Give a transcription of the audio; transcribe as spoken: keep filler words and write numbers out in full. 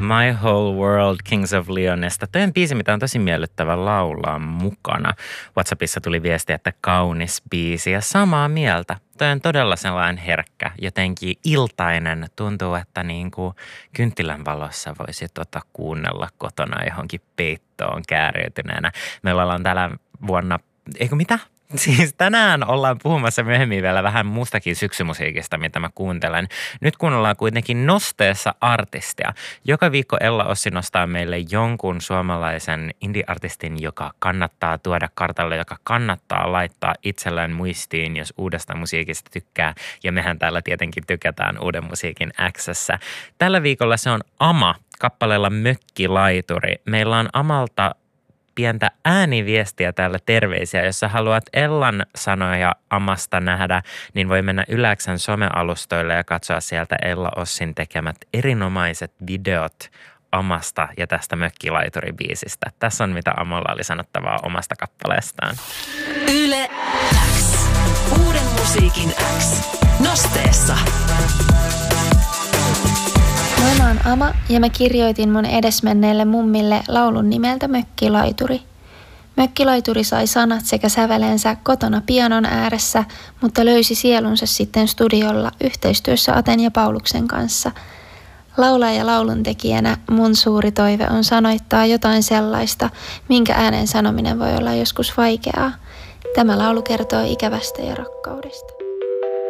My Whole World Kings of Leonista. Toi on biisi, mitä on tosi miellyttävä laulaa mukana. WhatsAppissa tuli viesti, että kaunis biisi ja samaa mieltä. Toi on todella sellainen herkkä, jotenkin iltainen. Tuntuu, että niin kuin kynttilän valossa voisi tota kuunnella kotona johonkin peittoon kääriytyneenä. Meillä ollaan täällä vuonna, eikö mitä? Siis tänään ollaan puhumassa myöhemmin vielä vähän muustakin syksymusiikista, mitä mä kuuntelen. Nyt kuunnellaan kuitenkin Nosteessa artistia. Joka viikko Ella Ossi nostaa meille jonkun suomalaisen indie-artistin, joka kannattaa tuoda kartalle, joka kannattaa laittaa itselleen muistiin, jos uudesta musiikista tykkää. Ja mehän täällä tietenkin tykätään uuden musiikin X:ssä. Tällä viikolla se on Ama kappaleella Mökkilaituri. Meillä on Amalta pientä ääniviestiä täällä, terveisiä. Jos sä haluat Ellan sanoja Amasta nähdä, niin voi mennä Yläksän somealustoille ja katsoa sieltä Ella Ossin tekemät erinomaiset videot Amasta ja tästä Mökkilaituri-biisistä. Tässä on mitä Amalla oli sanottavaa omasta kappaleestaan. Yle X. Uuden musiikin X. Nosteessa. Moi, mä oon Ama ja mä kirjoitin mun edesmenneelle mummille laulun nimeltä Mökkilaituri. Mökkilaituri sai sanat sekä sävelensä kotona pianon ääressä, mutta löysi sielunsa sitten studiolla yhteistyössä Aten ja Pauluksen kanssa. Laulaja ja lauluntekijänä mun suuri toive on sanoittaa jotain sellaista, minkä äänen sanominen voi olla joskus vaikeaa. Tämä laulu kertoo ikävästä ja rakkaudesta.